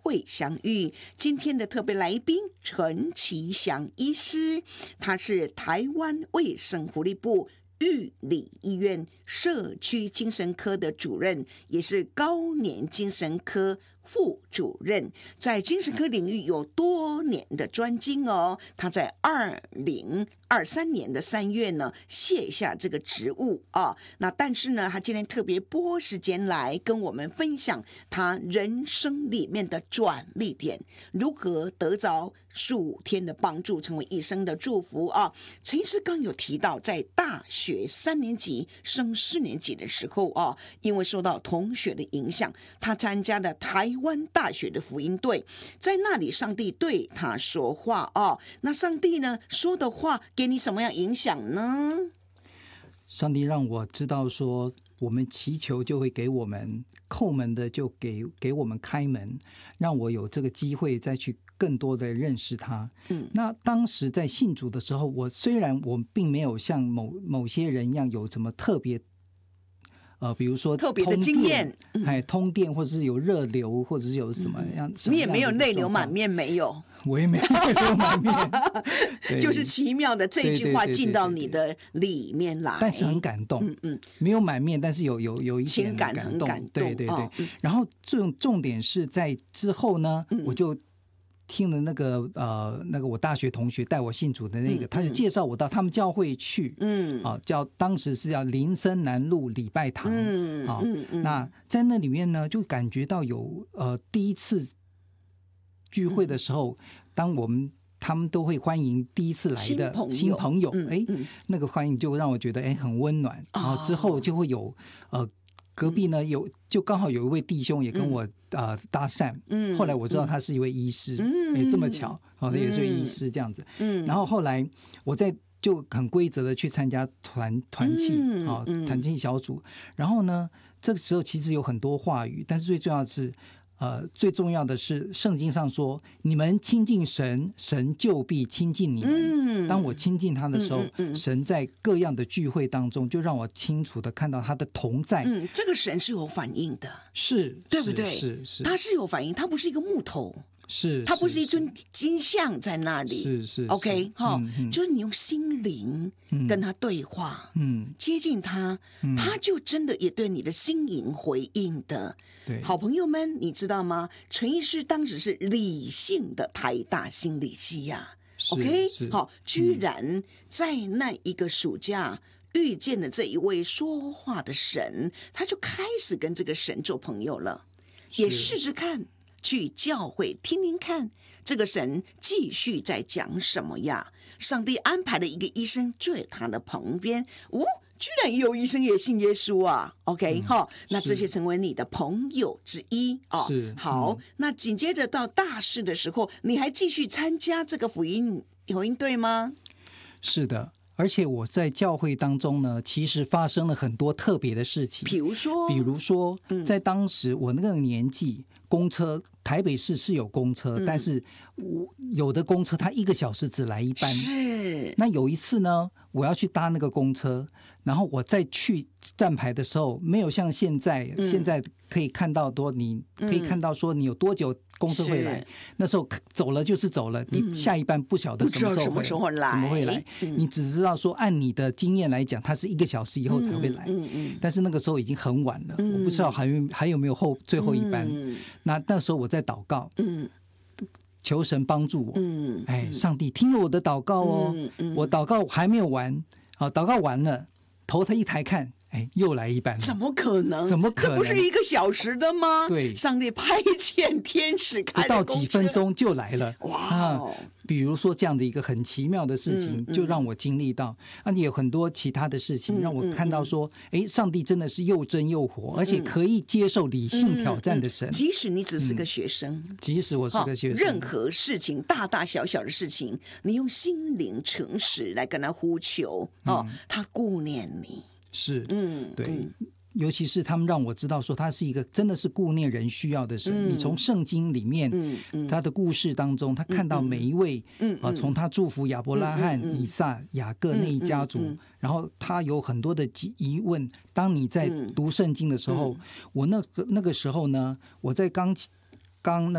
会相遇。今天的特别来宾陈其祥医师，他是台湾卫生福利部玉里医院社区精神科的主任，也是高年精神科副主任，在精神科领域有多年的专精哦。他在2023年的3月呢卸下这个职务啊。那但是呢，他今天特别拨时间来跟我们分享他人生里面的转捩点，如何得着15天的帮助，成为医生的祝福啊。陈医师刚有提到，在大学3年级升4年级的时候啊，因为受到同学的影响，他参加了台湾大学的福音队，在那里上帝对他说话啊。那上帝呢说的话给你什么样影响呢？ 上帝让我知道说，我们祈求就会给我们，叩门的就给我们开门，让我有这个机会再去更多的认识他。那当时在信主的时候，虽然我并没有像某些人一样有什么特别比如说特别的经验， 通电或者是有热流，或者是有什么样， 你也没有泪流满面，没有， 我也没有泪流满面， 就是奇妙的这句话进到你的里面来， 但是很感动，没有满面，但是有一点感动， 很感动， 对。然后重点是在之后呢，我就听了那个我大学同学带我信主的那个，他就介绍我到他们教会去，当时是叫林森南路礼拜堂，那在那里面呢，就感觉到有第一次聚会的时候，当他们都会欢迎第一次来的新朋友，那个欢迎就让我觉得很温暖，然后之后就会有隔壁呢就刚好有一位弟兄也跟我搭讪，后来我知道他是一位医师，这么巧，他也是位医师这样子，然后后来我就很规则的去参加团契小组，然后呢，这个时候其实有很多话语，但是最重要的是圣经上说，你们亲近神，神就必亲近你们。当我亲近他的时候，神在各样的聚会当中就让我清楚的看到他的同在。 这个神是有反应的， 是对不对？ 是他是有反应，他不是一个木头，它不是一尊金像在那里， 是 OK 就是你用心灵跟他对话，接近他，他就真的也对你的心灵回应的。 对， 好朋友们，你知道吗？陈医师当时是理性的台大心理系呀，OK 好，居然在那一个暑假遇见了这一位说话的神，他就开始跟这个神做朋友了，也试试看去教会听听看这个神继续在讲什么呀。上帝安排了一个医生坐在他的旁边，居然也有医生也信耶稣啊 OK 那这些成为你的朋友之一好，那紧接着到大四的时候，你还继续参加这个福音队吗？ 是的，而且我在教会当中呢，其实发生了很多特别的事情。比如说在当时我那个年纪，公车台北市是有公车，但是有的公车它1个小时只来一班。是。那有一次呢，我要去搭那个公车，然后我在去站牌的时候，没有像现在可以看到你可以看到说你有多久公车会来。那时候走了就是走了，你下一班不晓得什么时候会来，你只知道说按你的经验来讲，它是1个小时以后才会来。但是那个时候已经很晚了，我不知道还有没有最后一班。那时候我在祷告，求神帮助我。上帝听了我的祷告我祷告还没有完，祷告完了，头他一抬看，又来一班了。 怎么可能？这不是1个小时的吗？对，上帝派遣天使开了公车， 不到几分钟就来了。哇！比如说这样的一个很奇妙的事情，就让我经历到也有很多其他的事情让我看到说，上帝真的是又真又活，而且可以接受理性挑战的神。 即使你只是个学生， 即使我是个学生， 任何事情大大小小的事情，你用心灵诚实来跟他呼求他顾念你。是，对，尤其是他们让我知道说他是一个真的是顾念人需要的神。你从圣经里面他的故事当中，他看到每一位从他祝福亚伯拉罕、以撒、雅各那一家族，然后他有很多的疑问。当你在读圣经的时候，我那个时候呢，我在刚